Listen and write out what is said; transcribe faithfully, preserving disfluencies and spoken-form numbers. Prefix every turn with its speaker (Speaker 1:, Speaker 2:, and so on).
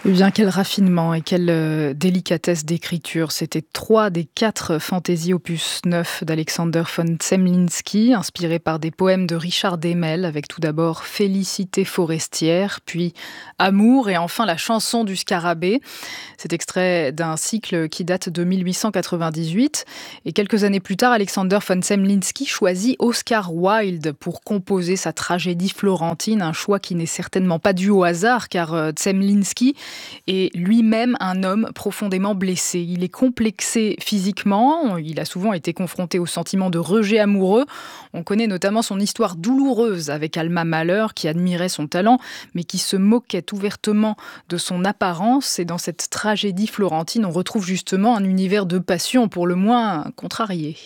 Speaker 1: Eh bien, quel raffinement et quelle euh, délicatesse d'écriture. C'était trois des quatre fantaisies opus neuf d'Alexander von Zemlinsky, inspirés par des poèmes de Richard Demel, avec tout d'abord Félicité forestière, puis Amour et enfin la chanson du scarabée. C'est extrait d'un cycle qui date de mille huit cent quatre-vingt-dix-huit. Et quelques années plus tard, Alexander von Zemlinsky choisit Oscar Wilde pour composer sa tragédie florentine, un choix qui n'est certainement pas dû au hasard, car euh, Zemlinsky est lui-même un homme profondément blessé. Il est complexé physiquement, il a souvent été confronté au sentiment de rejet amoureux. On connaît notamment son histoire douloureuse avec Alma Mahler, qui admirait son talent, mais qui se moquait ouvertement de son apparence. Et dans cette tragédie florentine, on retrouve justement un univers de passion pour le moins contrarié.